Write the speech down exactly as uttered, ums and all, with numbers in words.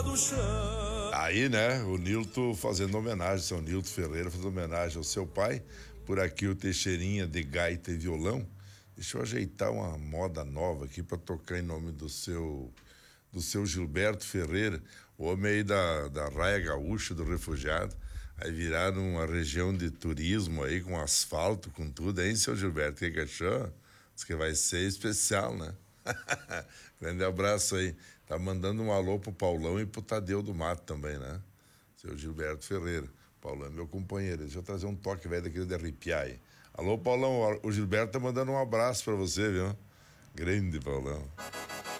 Aí, né, o Nilton fazendo homenagem, seu Nilton Ferreira fazendo homenagem ao seu pai. Por aqui o Teixeirinha de gaita e violão. Deixa eu ajeitar uma moda nova aqui para tocar em nome do seu do seu Gilberto Ferreira, o homem aí da, da Raia Gaúcha, do Refugiado. Aí viraram uma região de turismo aí, com asfalto, com tudo, hein, seu Gilberto? O que, que achou? Diz que vai ser especial, né? Grande abraço aí. Tá mandando um alô pro Paulão e pro Tadeu do Mato também, né? Seu Gilberto Ferreira. Paulão é meu companheiro. Deixa eu trazer um toque velho daquele de arrepiar aí. Alô, Paulão, o Gilberto tá mandando um abraço pra você, viu? Grande Paulão.